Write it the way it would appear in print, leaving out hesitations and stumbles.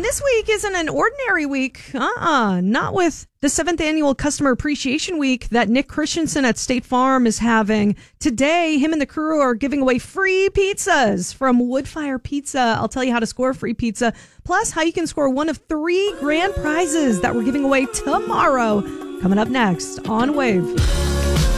this week isn't an ordinary week. Not with the 7th annual Customer Appreciation Week that Nick Christensen at State Farm is having. Today, him and the crew are giving away free pizzas from Woodfire Pizza. I'll tell you how to score a free pizza, plus how you can score one of 3 grand prizes that we're giving away tomorrow. Coming up next on Wave.